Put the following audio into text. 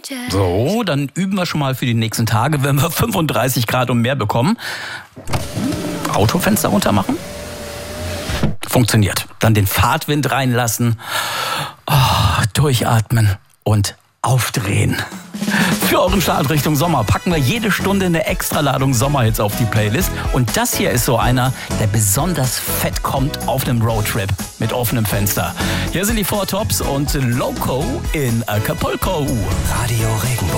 So, dann üben wir schon mal für die nächsten Tage, wenn wir 35 Grad und mehr bekommen. Autofenster runter machen. Funktioniert. Dann den Fahrtwind reinlassen. Durchatmen und aufdrehen. Für euren Start Richtung Sommer packen wir jede Stunde eine Extraladung Sommerhits auf die Playlist. Und das hier ist so einer, der besonders fett kommt auf einem Roadtrip mit offenem Fenster. Hier sind die Four Tops und Loco in Acapulco. Radio Regenbogen.